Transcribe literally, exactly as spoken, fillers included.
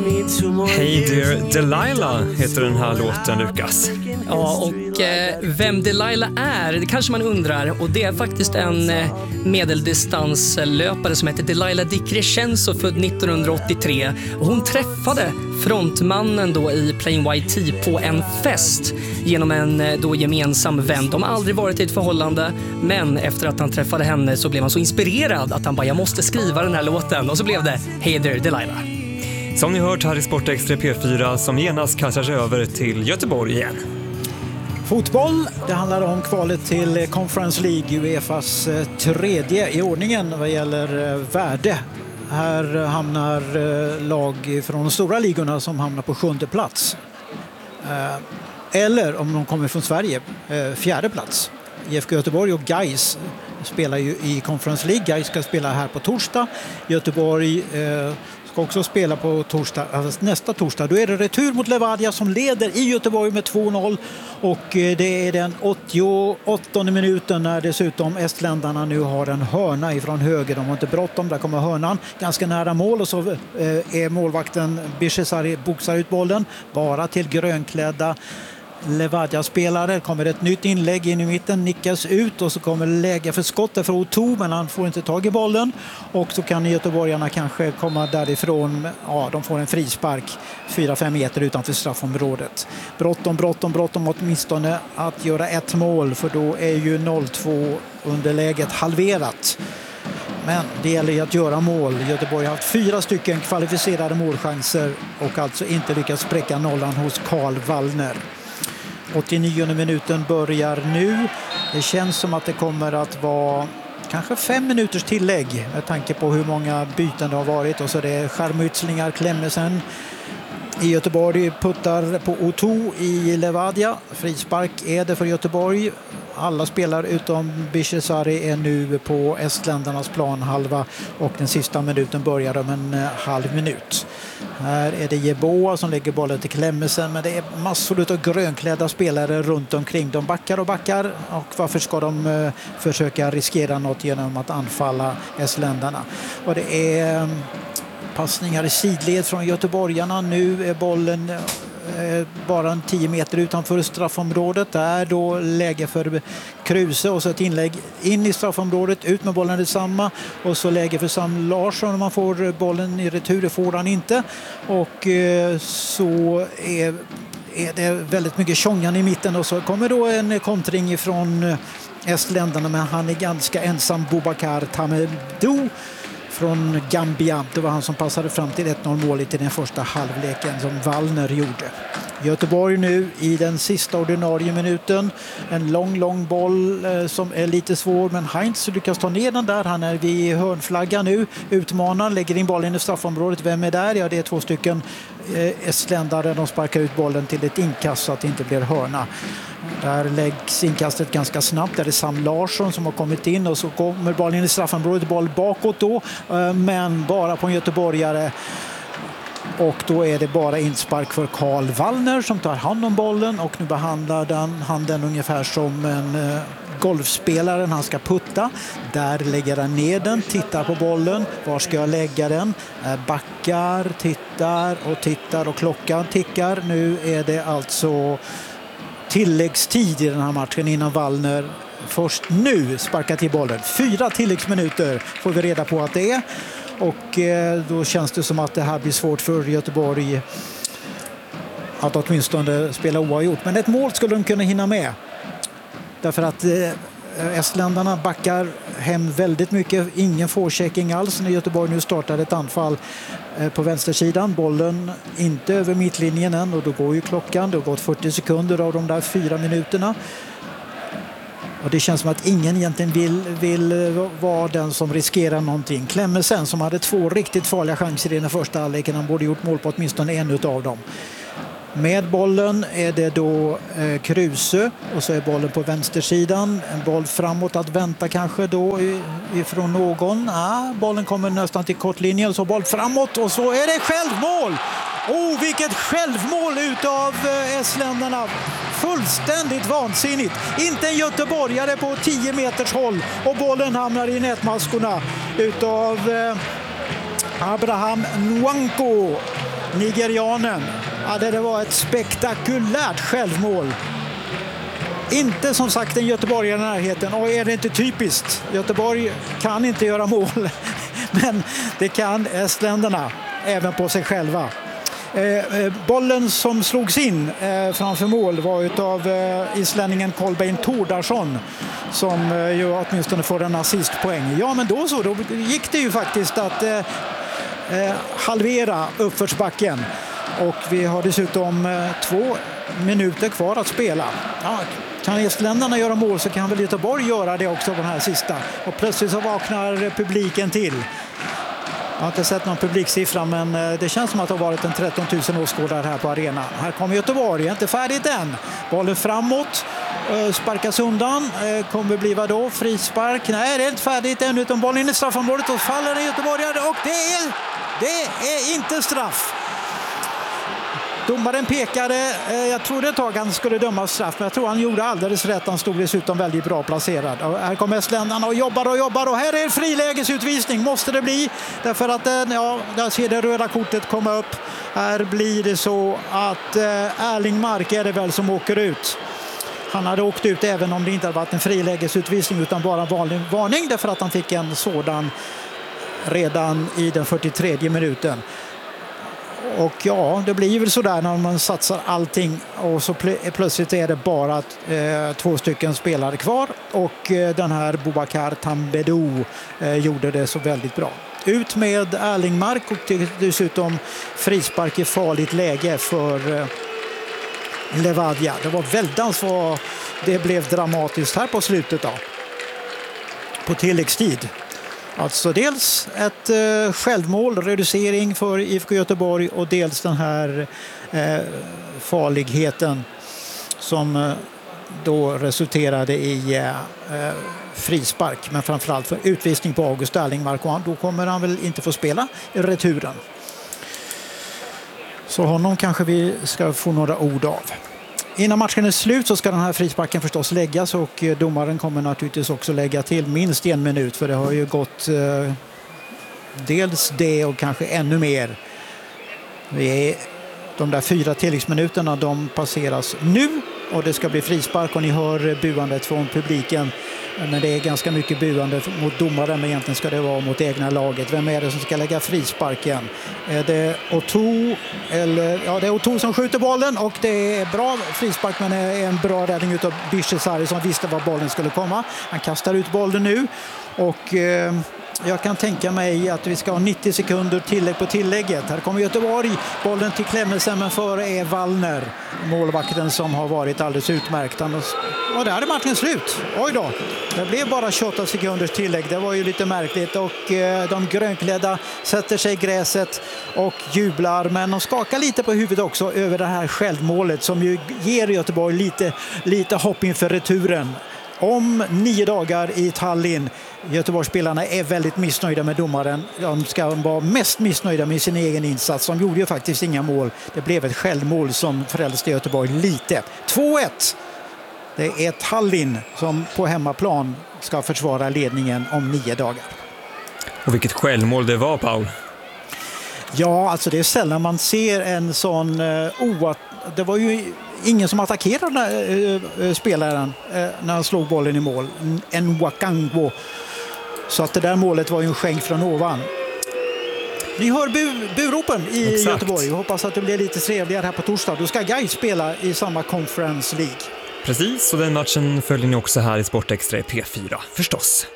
Hey Dear Delilah heter den här låten, Lukas. Ja, och eh, vem Delilah är, det kanske man undrar. Och det är faktiskt en eh, medeldistanslöpare som heter Delilah Di Crescenzo, född nittonhundraåttiotre. Och hon träffade frontmannen då i Plain White Tee på en fest genom en eh, då gemensam vän. De har aldrig varit i ett förhållande, men efter att han träffade henne så blev han så inspirerad att han bara, jag måste skriva den här låten. Och så blev det Hey Dear Delilah. Som ni hört här i Sport Extra P fyra, som genast kastar sig över till Göteborg igen. Fotboll, det handlar om kvalet till Conference League, UEFAs tredje i ordningen vad gäller värde. Här hamnar lag från de stora ligorna som hamnar på sjunde plats. Eller om de kommer från Sverige, fjärde plats. I F K Göteborg och Gais spelar ju i Conference League. Gais ska spela här på torsdag. Göteborg ska också spela på torsdag, alltså nästa torsdag. Då är det retur mot Levadia som leder i Göteborg med två noll. Och det är den åttioåttonde minuten när dessutom estländarna nu har en hörna ifrån höger. De har inte bråttom, där kommer hörnan ganska nära mål. Och så är målvakten Bishesari boxar ut bollen bara till grönklädda Levadia-spelare. Kommer ett nytt inlägg in i mitten, nickas ut och så kommer läge för skott för Oto, men han får inte tag i bollen och så kan göteborgarna kanske komma därifrån. Ja, de får en frispark fyra fem meter utanför straffområdet. Bråttom, bråttom, bråttom åtminstone att göra ett mål, för då är ju noll två underläget halverat. Men det gäller att göra mål. Göteborg har haft fyra stycken kvalificerade målchanser och alltså inte lyckats spräcka nollan hos Karl Wallner. åttionionde minuten börjar nu. Det känns som att det kommer att vara kanske fem minuters tillägg med tanke på hur många byten det har varit. Och så det är skärmytslingar, Klemmensen i Göteborg puttar på Oto i Levadia. Frispark är det för Göteborg. Alla spelare utom Bishesari är nu på estländarnas planhalva och den sista minuten börjar om en halv minut. Här är det Jeboa som lägger bollen till Klemmensen, men det är massor av grönklädda spelare runt omkring. De backar och backar, och varför ska de uh, försöka riskera något genom att anfalla estländarna? Och det är um, passningar i sidled från göteborgarna. Nu är bollen uh, bara en tio meter utanför straffområdet. Där då läge för Kruse och så ett inlägg in i straffområdet, ut med bollen detsamma och så läge för Sam Larsson. Om man får bollen i retur, det får han inte, och uh, så är, är det väldigt mycket tjongan i mitten och så kommer då en kontring ifrån estländarna, men han är ganska ensam. Boubacar Tamedou från Gambia. Det var han som passade fram till ett noll målet i den första halvleken som Wallner gjorde. Göteborg nu i den sista ordinarie minuten. En lång, lång boll eh, som är lite svår, men Heinz lyckas ta ner den där. Han är vid hörnflagga nu. Utmanar, lägger in bollen i straffområdet. Vem är där? Ja, det är två stycken eh, estländare. De sparkar ut bollen till ett inkast så att det inte blir hörna. Där läggs inkastet ganska snabbt. Där är det Sam Larsson som har kommit in och så kommer bollen i straffområdet. Boll bakåt då, eh, men bara på en göteborgare. Och då är det bara inspark för Karl Wallner som tar hand om bollen, och nu behandlar den, han den ungefär som en eh, golfspelaren. Han ska putta. Där lägger han ner den, tittar på bollen. Var ska jag lägga den? Eh, backar, tittar och tittar och klockan tickar. Nu är det alltså tilläggstid i den här matchen innan Wallner först nu sparkar till bollen. Fyra tilläggsminuter får vi reda på att det är. Och eh, då känns det som att det här blir svårt för Göteborg att åtminstone spela oavgjort. Men ett mål skulle de kunna hinna med. Därför att eh, estländarna backar hem väldigt mycket. Ingen forechecking alls när Göteborg nu startar ett anfall eh, på vänstersidan. Bollen inte över mittlinjen än, och då går ju klockan. Det har gått fyrtio sekunder av de där fyra minuterna. Och det känns som att ingen egentligen vill, vill vara den som riskerar någonting. Klemmensen som hade två riktigt farliga chanser i den första halvleken. Han borde gjort mål på åtminstone en utav dem. Med bollen är det då eh, Kruse, och så är bollen på vänstersidan. En boll framåt att vänta kanske då ifrån någon. Ah, bollen kommer nästan till kortlinjen, så boll framåt och så är det självmål! Oh, vilket självmål utav eh, estländarna! Fullständigt vansinnigt. Inte en göteborgare på tio meters håll, och bollen hamnar i nätmaskorna utav eh, Abraham Nwanko. nigerianen. Ja, det var ett spektakulärt självmål. Inte som sagt en göteborgare i närheten. Och är det inte typiskt? Göteborg kan inte göra mål. Men det kan estländerna även på sig själva. Eh, bollen som slogs in eh, framför mål var utav eh, islänningen Kolbeinn Tórdarsson som eh, ju åtminstone får en assistpoäng. Ja, men då så, då gick det ju faktiskt att eh, eh, halvera uppförsbacken. Och vi har dessutom eh, två minuter kvar att spela. Ja, kan estländarna göra mål så kan väl Göteborg göra det också på den här sista. Och plötsligt så vaknar publiken till. Jag har inte sett någon publiksiffra, men det känns som att det har varit en tretton tusen åskådare här på arenan. Här kommer Göteborg, inte färdigt än. Bollen framåt, sparkas undan. Kommer bli vad då? Frispark? Nej, det är inte färdigt än, utan bollen in i straffområdet och faller en göteborgare. Och det är, det är inte straff. Domaren pekade, jag trodde ett tag han skulle döma straff, men jag tror han gjorde alldeles rätt. Han stod dessutom väldigt bra placerad. Och här kommer estländarna och jobbar och jobbar och här är en frilägesutvisning, måste det bli. Därför att, ja, där ser det röda kortet komma upp. Här blir det så att Erling Mark är det väl som åker ut. Han hade åkt ut även om det inte hade varit en frilägesutvisning utan bara en vanlig varning, därför att han fick en sådan redan i den fyrtiotredje minuten. Och ja, det blir väl sådär när man satsar allting och så pl- plötsligt är det bara eh, två stycken spelare kvar och eh, den här Boubacar Tambedou eh, gjorde det så väldigt bra. Ut med Erling Mark och dessutom frispark i farligt läge för eh, Levadia. Det var väldans vad det blev dramatiskt här på slutet då. På tilläggstid. Alltså dels ett eh, självmål, reducering för I F K Göteborg och dels den här eh, farligheten som eh, då resulterade i eh, frispark, men framförallt för utvisning på August Erlingmark, och då kommer han väl inte få spela i returen. Så honom kanske vi ska få några ord av. Innan matchen är slut så ska den här frisparken förstås läggas och domaren kommer naturligtvis också lägga till minst en minut, för det har ju gått eh, dels det och kanske ännu mer. Vi är, de där fyra tilläggsminuterna de passeras nu och det ska bli frispark och ni hör buandet från publiken. Men det är ganska mycket buande mot domaren, men egentligen ska det vara mot egna laget. Vem är det som ska lägga frisparken? Är det Otto? Eller, ja, det är Otto som skjuter bollen och det är bra frispark, men det är en bra räddning utav Bishesari som visste var bollen skulle komma. Han kastar ut bollen nu och eh, jag kan tänka mig att vi ska ha nittio sekunder tillägg på tillägget. Här kommer Göteborg, bollen till Klemmensen, men före är Wallner, målvakten som har varit alldeles utmärkt. Och där är matchen slut. Oj då, det blev bara tjugoåtta sekunders tillägg. Det var ju lite märkligt och eh, de grönklädda sätter sig i gräset och jublar, men de skakar lite på huvudet också över det här självmålet som ju ger Göteborg lite, lite hopp inför returen. Om nio dagar i Tallinn. Göteborgsspelarna är väldigt missnöjda med domaren. De ska vara mest missnöjda med sin egen insats. De gjorde ju faktiskt inga mål. Det blev ett självmål som frälste Göteborg lite. två ett. Det är Tallinn som på hemmaplan ska försvara ledningen om nio dagar. Och vilket självmål det var, Paul. Ja, alltså det är sällan man ser en sån uh, oat... Det var ju ingen som attackerade uh, uh, spelaren uh, när han slog bollen i mål. En Wakangbo. Så att det där målet var ju en skänk från ovan. Ni hör bu- buropen i Exakt. Göteborg. Vi hoppas att det blir lite trevligare här på torsdag. Då ska Gais spela i samma Conference League. Precis, och den matchen följer ni också här i Sportextra i P fyra, förstås.